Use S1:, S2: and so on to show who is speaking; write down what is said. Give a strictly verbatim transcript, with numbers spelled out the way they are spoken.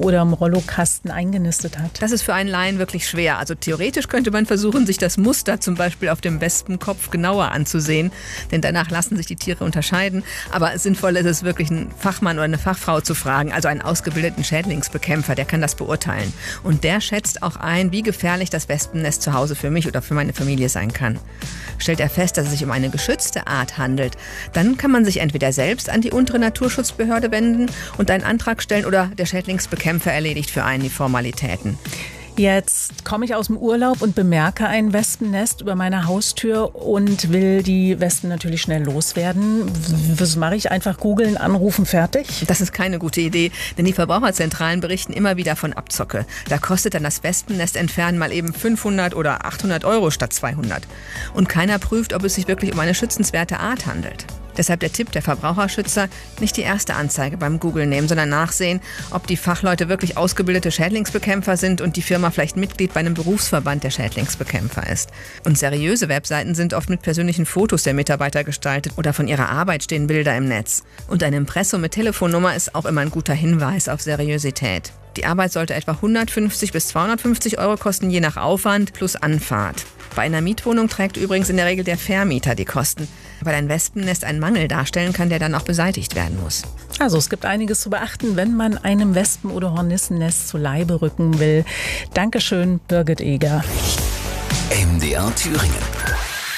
S1: oder im Rollokasten eingenistet hat.
S2: Das ist für einen Laien wirklich schwer. Also theoretisch könnte man versuchen, sich das Muster zum Beispiel auf dem Wespenkopf genauer anzusehen, denn danach lassen sich die Tiere unterscheiden. Aber sinnvoll ist es wirklich, einen Fachmann oder eine Fachfrau zu fragen, also einen ausgebildeten Schädlingsbekämpfer, der kann das beurteilen. Und der schätzt auch ein, wie gefährlich das Wespennest zu Hause für mich oder für meine Familie sein kann. Stellt er fest, dass es sich um eine geschützte Art handelt, dann kann man sich entweder selbst an die untere Naturschutzbehörde wenden und einen Antrag stellen oder der Schädlingsbekämpfer erledigt für einen die Formalitäten.
S1: Jetzt komme ich aus dem Urlaub und bemerke ein Wespennest über meiner Haustür und will die Wespen natürlich schnell loswerden. Was mache ich? Einfach googeln, anrufen, fertig?
S2: Das ist keine gute Idee, denn die Verbraucherzentralen berichten immer wieder von Abzocke. Da kostet dann das Wespennest entfernen mal eben fünfhundert oder achthundert Euro statt zweihundert. Und keiner prüft, ob es sich wirklich um eine schützenswerte Art handelt. Deshalb der Tipp der Verbraucherschützer, nicht die erste Anzeige beim Google nehmen, sondern nachsehen, ob die Fachleute wirklich ausgebildete Schädlingsbekämpfer sind und die Firma vielleicht Mitglied bei einem Berufsverband der Schädlingsbekämpfer ist. Und seriöse Webseiten sind oft mit persönlichen Fotos der Mitarbeiter gestaltet oder von ihrer Arbeit stehen Bilder im Netz. Und ein Impressum mit Telefonnummer ist auch immer ein guter Hinweis auf Seriosität. Die Arbeit sollte etwa hundertfünfzig bis zweihundertfünfzig Euro kosten, je nach Aufwand plus Anfahrt. Bei einer Mietwohnung trägt übrigens in der Regel der Vermieter die Kosten, weil ein Wespennest einen Mangel darstellen kann, der dann auch beseitigt werden muss.
S1: Also es gibt einiges zu beachten, wenn man einem Wespen- oder Hornissennest zu Leibe rücken will. Dankeschön, Birgit Eger.
S3: M D R Thüringen.